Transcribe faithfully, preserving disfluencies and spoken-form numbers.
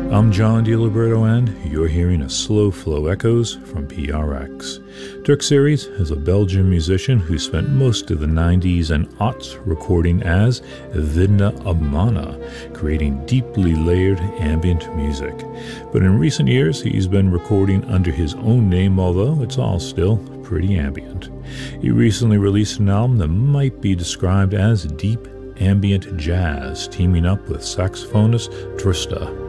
I'm John DiLiberto, and you're hearing a Slow Flow Echoes from P R X. Dirk Series is a Belgian musician who spent most of the nineties and aughts recording as Vidna Abmana, creating deeply layered ambient music. But in recent years, he's been recording under his own name, although it's all still pretty ambient. He recently released an album that might be described as deep ambient jazz, teaming up with saxophonist Trista.